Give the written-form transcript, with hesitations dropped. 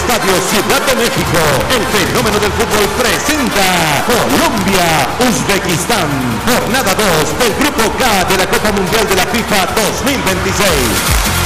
Estadio Ciudad de México, el fenómeno del fútbol presenta Colombia-Uzbekistán, jornada 2 del Grupo K de la Copa Mundial de la FIFA 2026.